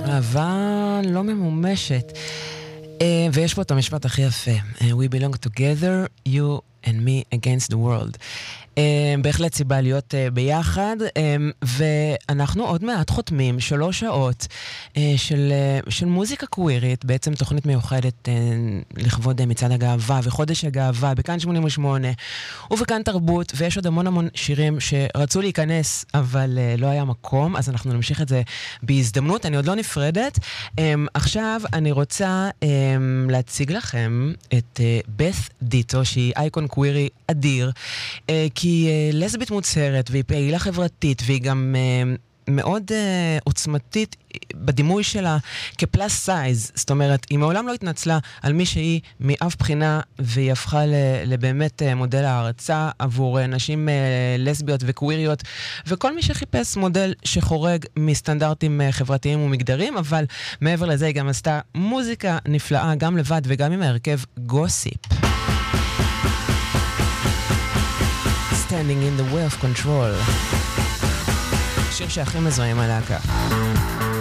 אהבה לא ממומשת. ויש פה את המשפט הכי יפה. We belong together, you and me against the world. בהחלט סיבה להיות ביחד, ואנחנו עוד מעט חותמים 3 שעות של מוזיקה קווירית, בעצם תוכנית מיוחדת לכבוד מצעד הגאווה וחודש הגאווה בכאן 88 ובכאן תרבות, ויש עוד המון שירים שרצו להיכנס אבל לא היה מקום, אז אנחנו נמשיך את זה בהזדמנות. אני עוד לא נפרדת. עכשיו אני רוצה להציג לכם את בeth דיטו, שהיא אייקון קווירי אדיר, כי היא לסבית מוצהרת, והיא פעילה חברתית, והיא גם מאוד עוצמתית בדימוי שלה כפלס סייז. זאת אומרת, היא מעולם לא התנצלה על מי שהיא מאף בחינה, והיא הפכה לבאמת מודל ההרצה עבור נשים לסביות וקוויריות, וכל מי שחיפש מודל שחורג מסטנדרטים חברתיים ומגדרים, אבל מעבר לזה היא גם עשתה מוזיקה נפלאה, גם לבד וגם עם ההרכב גוסיפ. Standing in the way of control. שיר שהכי מזוהים עליה כך.